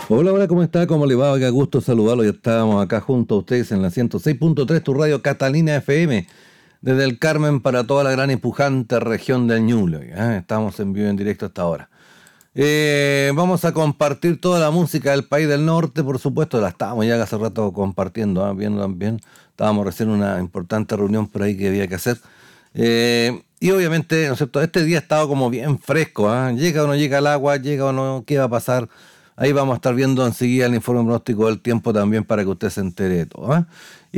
Hola, hola, ¿cómo está? ¿Cómo le va? Qué gusto saludarlo. Ya estábamos acá junto a ustedes en la 106.3, tu radio Catalina FM, desde el Carmen para toda la gran y pujante región del Ñuble. Estamos en vivo en directo hasta ahora. Vamos a compartir toda la música del país del norte, por supuesto, la estábamos ya hace rato compartiendo, bien también. Estábamos recién en una importante reunión por ahí que había que hacer. Y obviamente, ¿no es cierto? Este día ha estado como bien fresco, ¿ah? Llega o no llega el agua, llega o no, ¿qué va a pasar? Ahí vamos a estar viendo enseguida el informe pronóstico del tiempo también para que usted se entere de todo, ¿ah?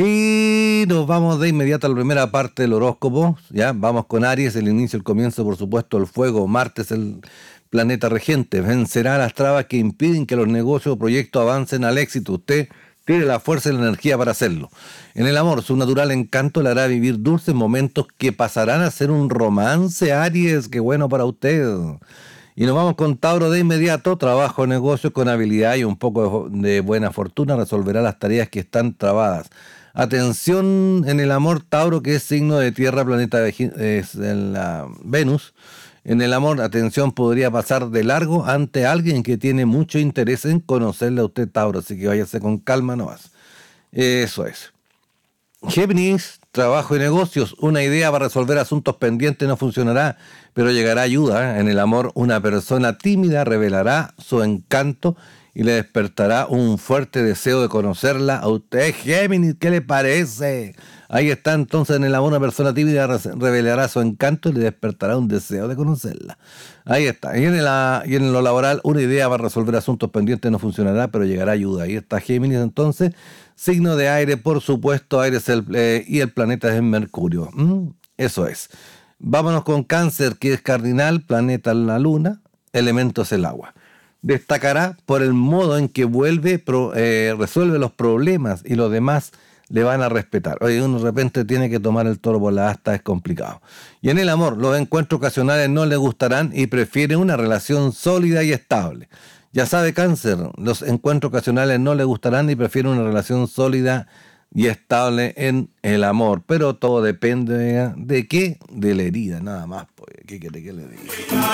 Y nos vamos de inmediato a la primera parte del horóscopo, ¿ya? Vamos con Aries, el inicio, el comienzo, por supuesto, el fuego. Marte es el planeta regente, vencerá las trabas que impiden que los negocios o proyectos avancen al éxito. Usted tiene la fuerza y la energía para hacerlo. En el amor, su natural encanto le hará vivir dulces momentos que pasarán a ser un romance, Aries. Qué bueno para usted. Y nos vamos con Tauro de inmediato. Trabajo, negocios con habilidad y un poco de buena fortuna resolverá las tareas que están trabadas. Atención en el amor, Tauro, que es signo de tierra, planeta es en la Venus. En el amor, atención, podría pasar de largo ante alguien que tiene mucho interés en conocerle a usted, Tauro, así que váyase con calma nomás. Eso es. Géminis, trabajo y negocios. Una idea para resolver asuntos pendientes no funcionará, pero llegará ayuda. En el amor, una persona tímida revelará su encanto y le despertará un fuerte deseo de conocerla. A usted, Géminis, ¿qué le parece? Ahí está entonces en el amor, una persona tímida revelará su encanto y le despertará un deseo de conocerla. Ahí está. Y en lo laboral, una idea para resolver asuntos pendientes no funcionará, pero llegará ayuda. Ahí está Géminis entonces. Signo de aire, por supuesto, aire es y el planeta es Mercurio. Eso es. Vámonos con Cáncer, que es cardinal, planeta la luna, elemento es el agua. Destacará por el modo en que resuelve los problemas y los demás le van a respetar. Oye, uno de repente tiene que tomar el toro por la asta, es complicado. Y en el amor, los encuentros ocasionales no le gustarán y prefiere una relación sólida y estable. Ya sabe, Cáncer, los encuentros ocasionales no le gustarán y prefiere una relación sólida y estable en el amor. Pero todo depende de qué, de la herida, nada más. Pues. ¿Qué quiere que le diga?